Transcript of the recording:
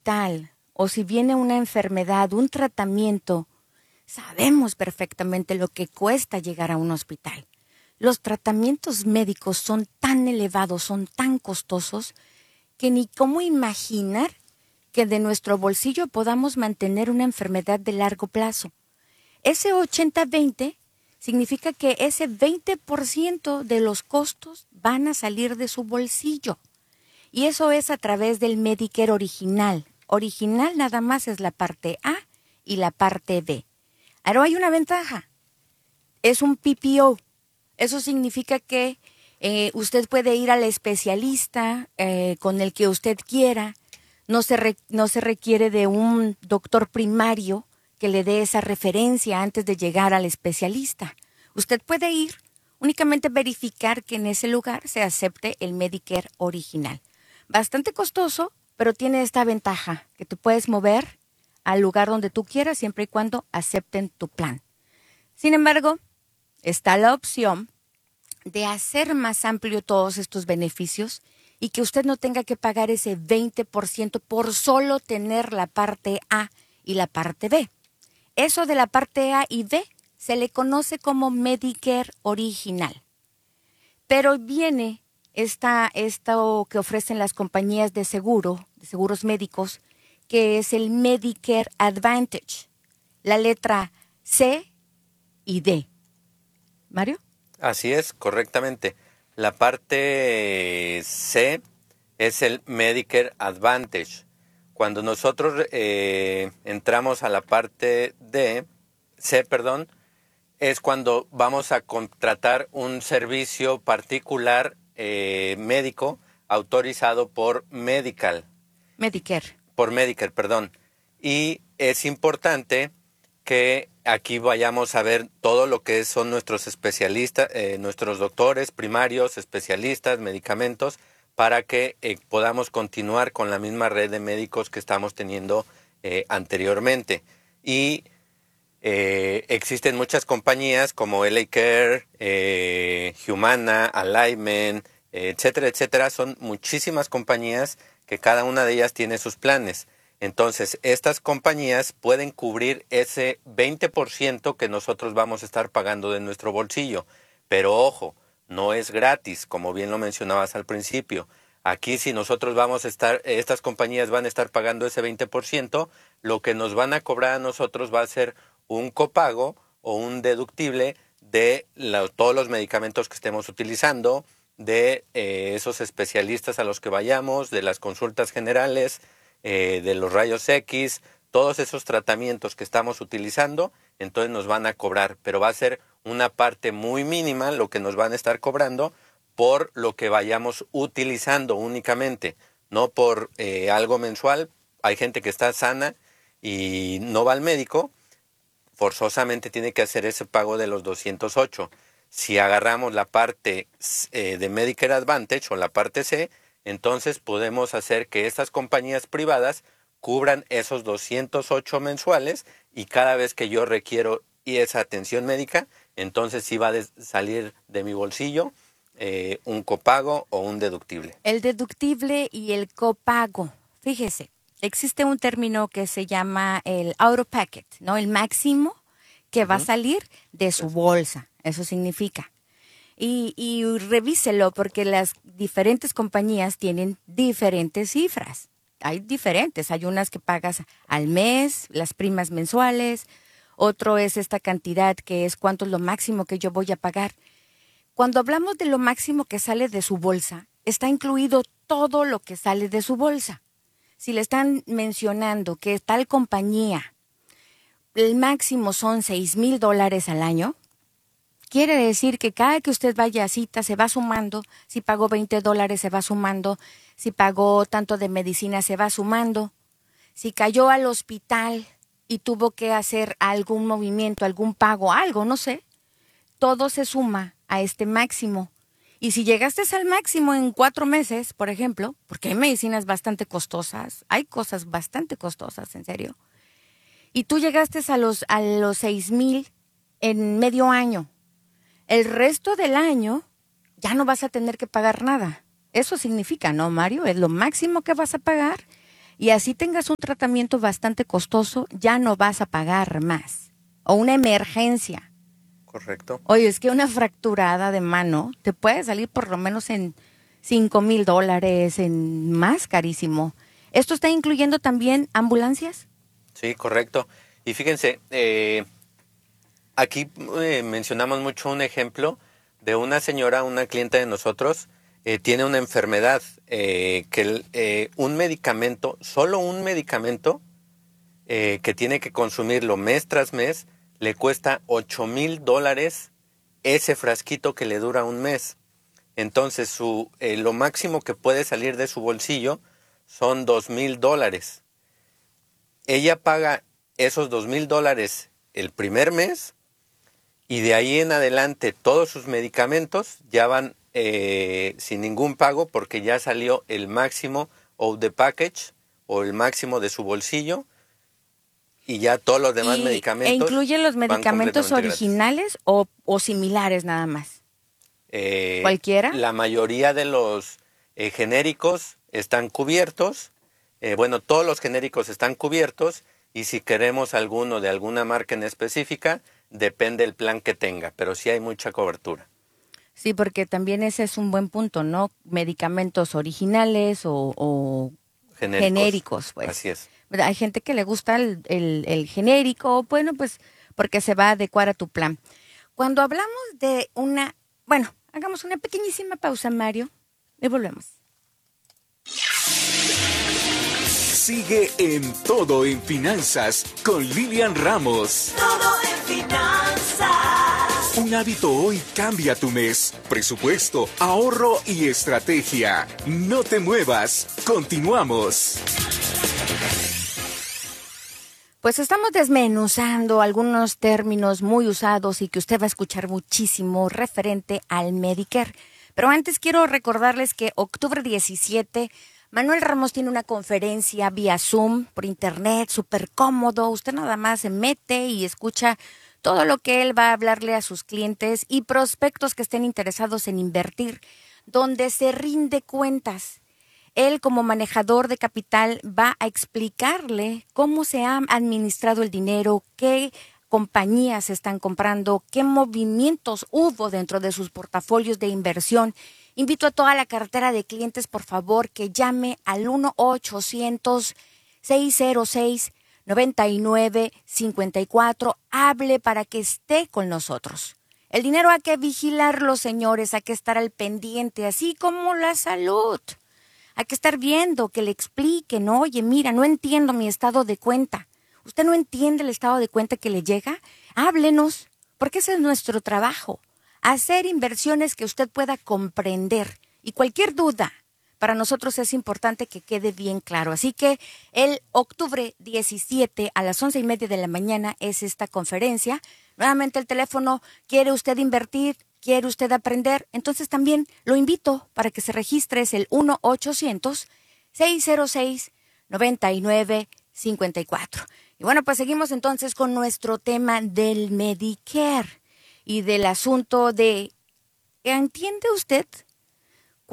hospital o si viene una enfermedad, un tratamiento, sabemos perfectamente lo que cuesta llegar a un hospital. Los tratamientos médicos son tan elevados, son tan costosos, que ni cómo imaginar que de nuestro bolsillo podamos mantener una enfermedad de largo plazo. Ese 80-20 significa que ese 20% de los costos van a salir de su bolsillo. Y eso es a través del Medicare original. Original nada más es la parte A y la parte B. Ahora hay una ventaja. Es un PPO. Eso significa que usted puede ir al especialista con el que usted quiera. No se requiere de un doctor primario que le dé esa referencia antes de llegar al especialista. Usted puede ir, únicamente verificar que en ese lugar se acepte el Medicare original. Bastante costoso, pero tiene esta ventaja, que te puedes mover al lugar donde tú quieras siempre y cuando acepten tu plan. Sin embargo, está la opción de hacer más amplio todos estos beneficios y que usted no tenga que pagar ese 20% por solo tener la parte A y la parte B. Eso de la parte A y B se le conoce como Medicare original. Pero viene esto que ofrecen las compañías de seguros médicos, que es el Medicare Advantage, la letra C y D. ¿Mario? Así es, correctamente. La parte C es el Medicare Advantage. Cuando nosotros entramos a la parte C, es cuando vamos a contratar un servicio particular médico autorizado por Medicare. Y es importante que aquí vayamos a ver todo lo que son nuestros especialistas, nuestros doctores primarios, especialistas, medicamentos, para que podamos continuar con la misma red de médicos que estamos teniendo anteriormente. Y existen muchas compañías como LA Care, Humana, Alignment, etcétera, etcétera. Son muchísimas compañías que cada una de ellas tiene sus planes. Entonces, estas compañías pueden cubrir ese 20% que nosotros vamos a estar pagando de nuestro bolsillo. Pero ojo, no es gratis, como bien lo mencionabas al principio. Aquí si nosotros vamos a estar, estas compañías van a estar pagando ese 20%, lo que nos van a cobrar a nosotros va a ser un copago o un deductible de todos los medicamentos que estemos utilizando, de esos especialistas a los que vayamos, de las consultas generales, de los rayos X, todos esos tratamientos que estamos utilizando, entonces nos van a cobrar, pero va a ser una parte muy mínima lo que nos van a estar cobrando por lo que vayamos utilizando únicamente, no por algo mensual. Hay gente que está sana y no va al médico, forzosamente tiene que hacer ese pago de los 208. Si agarramos la parte de Medicare Advantage o la parte C, entonces podemos hacer que estas compañías privadas cubran esos 208 mensuales y cada vez que yo requiero esa atención médica, entonces sí va a salir de mi bolsillo un copago o un deductible. El deductible y el copago. Fíjese, existe un término que se llama el out of pocket, ¿no? El máximo que va a salir de su bolsa. Eso significa. Y revíselo porque las diferentes compañías tienen diferentes cifras. Hay diferentes. Hay unas que pagas al mes, las primas mensuales. Otro es esta cantidad que es cuánto es lo máximo que yo voy a pagar. Cuando hablamos de lo máximo que sale de su bolsa, está incluido todo lo que sale de su bolsa. Si le están mencionando que tal compañía, el máximo son $6,000 al año, quiere decir que cada que usted vaya a cita se va sumando. Si pagó $20 se va sumando. Si pagó tanto de medicina se va sumando. Si cayó al hospital y tuvo que hacer algún movimiento, algún pago, algo, no sé, todo se suma a este máximo. Y si llegaste al máximo en 4 meses, por ejemplo, porque hay medicinas bastante costosas, hay cosas bastante costosas, en serio, y tú llegaste a los 6,000 en medio año, el resto del año ya no vas a tener que pagar nada. Eso significa, ¿no, Mario? Es lo máximo que vas a pagar y así tengas un tratamiento bastante costoso, ya no vas a pagar más. O una emergencia. Correcto. Oye, es que una fracturada de mano te puede salir por lo menos en $5,000, en más carísimo. ¿Esto está incluyendo también ambulancias? Sí, correcto. Y fíjense, aquí mencionamos mucho un ejemplo de una señora, una clienta de nosotros, tiene una enfermedad un medicamento, solo un medicamento que tiene que consumirlo mes tras mes, le cuesta $8,000 ese frasquito que le dura un mes. Entonces lo máximo que puede salir de su bolsillo son $2,000. Ella paga esos $2,000 el primer mes y de ahí en adelante todos sus medicamentos ya van sin ningún pago porque ya salió el máximo of the package o el máximo de su bolsillo y ya todos los demás medicamentos. ¿E incluye los van medicamentos completamente originales o similares nada más? gratis. ¿Cualquiera? La mayoría de los genéricos están cubiertos. Bueno, todos los genéricos están cubiertos y si queremos alguno de alguna marca en específica, depende del plan que tenga, pero sí hay mucha cobertura. Sí, porque también ese es un buen punto, ¿no? Medicamentos originales o genéricos, pues. Así es. Hay gente que le gusta el genérico, bueno, pues porque se va a adecuar a tu plan. Cuando hablamos de bueno, hagamos una pequeñísima pausa, Mario, y volvemos. Sigue en Todo en Finanzas con Lilian Ramos. Todo en finanzas. Un hábito hoy cambia tu mes. Presupuesto, ahorro y estrategia. No te muevas. Continuamos. Pues estamos desmenuzando algunos términos muy usados y que usted va a escuchar muchísimo referente al Medicare. Pero antes quiero recordarles que octubre 17, Manuel Ramos tiene una conferencia vía Zoom, por internet, súper cómodo. Usted nada más se mete y escucha todo lo que él va a hablarle a sus clientes y prospectos que estén interesados en invertir, donde se rinde cuentas. Él, como manejador de capital, va a explicarle cómo se ha administrado el dinero, qué compañías se están comprando, qué movimientos hubo dentro de sus portafolios de inversión. Invito a toda la cartera de clientes, por favor, que llame al 1-800-606-9954. Hable para que esté con nosotros. El dinero hay que vigilarlo, señores, hay que estar al pendiente, así como la salud. Hay que estar viendo, que le expliquen, oye, mira, no entiendo mi estado de cuenta. ¿Usted no entiende el estado de cuenta que le llega? Háblenos, porque ese es nuestro trabajo. Hacer inversiones que usted pueda comprender. Y cualquier duda, para nosotros es importante que quede bien claro. Así que el octubre 17 a las 11:30 de la mañana es esta conferencia. Nuevamente el teléfono, ¿quiere usted invertir? ¿Quiere usted aprender? Entonces también lo invito para que se registre, es el 1-800-606-9954. Y bueno, pues seguimos entonces con nuestro tema del Medicare y del asunto de, ¿entiende usted